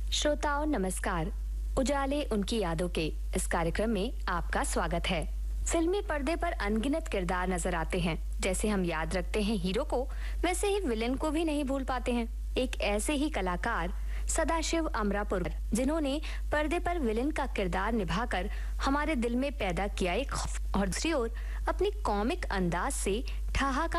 श्रोताओं नमस्कार। उजाले उनकी यादों के इस कार्यक्रम में आपका स्वागत है। फिल्मी पर्दे पर अनगिनत किरदार नजर आते हैं। जैसे हम याद रखते हैं हीरो को, वैसे ही विलेन को भी नहीं भूल पाते हैं। एक ऐसे ही कलाकार सदाशिव अमरापुर, जिन्होंने पर्दे पर विलेन का किरदार निभाकर हमारे दिल में पैदा किया एक खौफ, और दूसरी ओर अपनी कॉमिक अंदाज से ठहाका